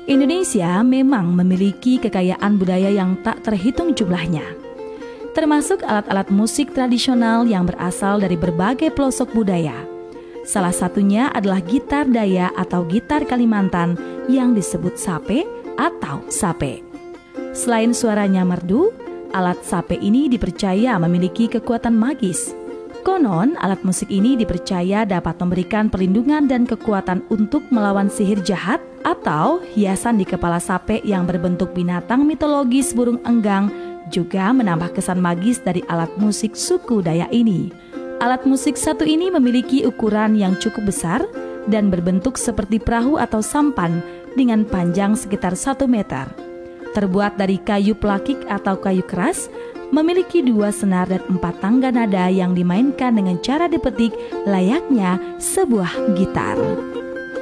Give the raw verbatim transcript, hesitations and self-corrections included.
Indonesia memang memiliki kekayaan budaya yang tak terhitung jumlahnya, termasuk alat-alat musik tradisional yang berasal dari berbagai pelosok budaya. Salah satunya adalah gitar Dayak atau gitar Kalimantan yang disebut sape atau sape. Selain suaranya merdu, alat sape ini dipercaya memiliki kekuatan magis. Konon, alat musik ini dipercaya dapat memberikan perlindungan dan kekuatan untuk melawan sihir jahat, atau hiasan di kepala sape yang berbentuk binatang mitologis burung enggang juga menambah kesan magis dari alat musik suku Dayak ini. Alat musik satu ini memiliki ukuran yang cukup besar dan berbentuk seperti perahu atau sampan dengan panjang sekitar satu meter. Terbuat dari kayu pelakik atau kayu keras, memiliki dua senar dan empat tangga nada yang dimainkan dengan cara dipetik layaknya sebuah gitar.